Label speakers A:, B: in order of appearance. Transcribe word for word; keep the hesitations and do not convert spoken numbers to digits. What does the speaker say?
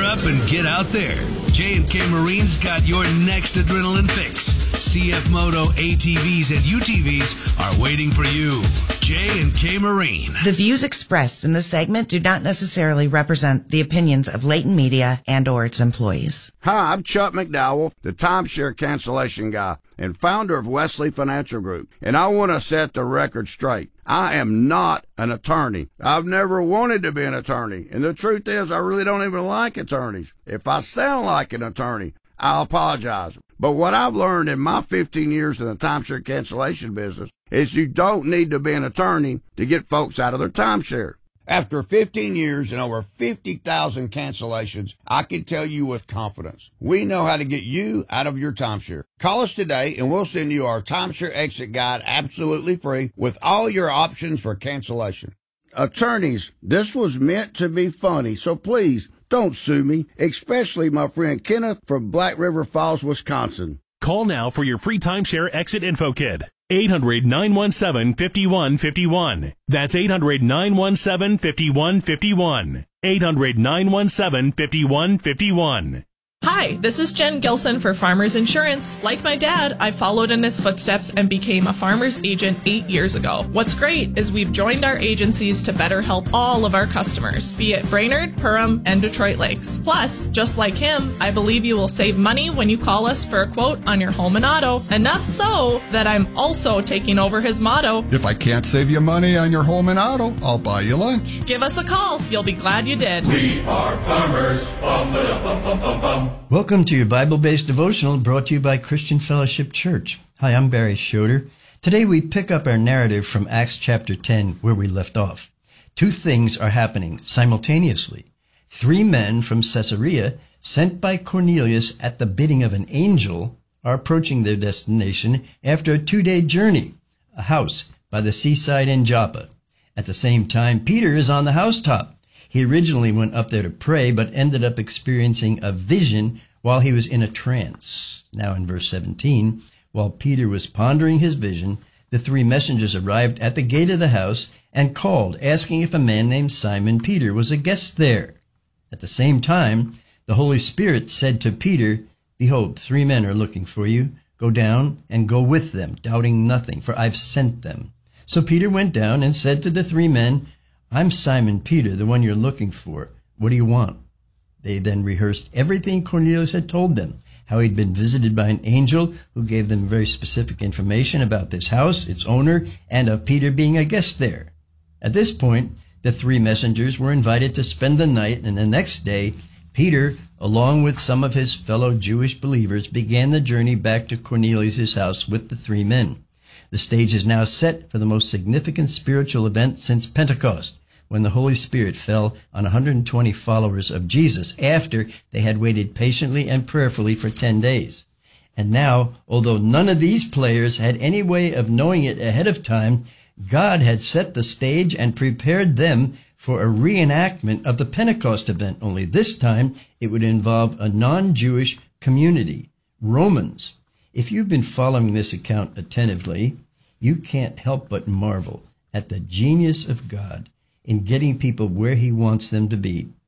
A: up and get out there. J and K Marine's got your next adrenaline fix. C F Moto A T Vs and U T Vs are waiting for you. J and K Marine.
B: The views expressed in this segment do not necessarily represent the opinions of Leighton Media and or its employees.
C: Hi, I'm Chuck McDowell, the timeshare cancellation guy and founder of Wesley Financial Group, and I want to set the record straight. I am not an attorney. I've never wanted to be an attorney, and the truth is I really don't even like attorneys. If I sound like an attorney, I'll apologize. But what I've learned in my fifteen years in the timeshare cancellation business is you don't need to be an attorney to get folks out of their timeshare. After fifteen years and over fifty thousand cancellations, I can tell you with confidence, we know how to get you out of your timeshare. Call us today and we'll send you our timeshare exit guide absolutely free with all your options for cancellation. Attorneys, this was meant to be funny, so please don't sue me, especially my friend Kenneth from Black River Falls, Wisconsin.
D: Call now for your free timeshare exit info kit. eight hundred, nine one seven, five one five one. That's eight hundred, nine one seven, five one five one. eight hundred, nine one seven, five one five one.
E: Hi, this is Jen Gilson for Farmers Insurance. Like my dad, I followed in his footsteps and became a farmer's agent eight years ago. What's great is we've joined our agencies to better help all of our customers, be it Brainerd, Perham, and Detroit Lakes. Plus, just like him, I believe you will save money when you call us for a quote on your home and auto. Enough so that I'm also taking over his motto.
F: If I can't save you money on your home and auto, I'll buy you lunch.
E: Give us a call. You'll be glad you did.
G: We are farmers. Bum, ba, bum, bum, bum, bum.
H: Welcome to your Bible-based devotional brought to you by Christian Fellowship Church. Hi, I'm Barry Schroeder. Today we pick up our narrative from Acts chapter ten, where we left off. Two things are happening simultaneously. Three men from Caesarea, sent by Cornelius at the bidding of an angel, are approaching their destination after a two-day journey, a house by the seaside in Joppa. At the same time, Peter is on the housetop. He originally went up there to pray, but ended up experiencing a vision while he was in a trance. Now in verse seventeen, while Peter was pondering his vision, the three messengers arrived at the gate of the house and called, asking if a man named Simon Peter was a guest there. At the same time, the Holy Spirit said to Peter, Behold, three men are looking for you. Go down and go with them, doubting nothing, for I've sent them. So Peter went down and said to the three men, I'm Simon Peter, the one you're looking for. What do you want? They then rehearsed everything Cornelius had told them, how he'd been visited by an angel who gave them very specific information about this house, its owner, and of Peter being a guest there. At this point, the three messengers were invited to spend the night, and the next day, Peter, along with some of his fellow Jewish believers, began the journey back to Cornelius' house with the three men. The stage is now set for the most significant spiritual event since Pentecost, when the Holy Spirit fell on one hundred twenty followers of Jesus after they had waited patiently and prayerfully for ten days. And now, although none of these players had any way of knowing it ahead of time, God had set the stage and prepared them for a reenactment of the Pentecost event, only this time it would involve a non-Jewish community, Romans. If you've been following this account attentively, you can't help but marvel at the genius of God in getting people where he wants them to be.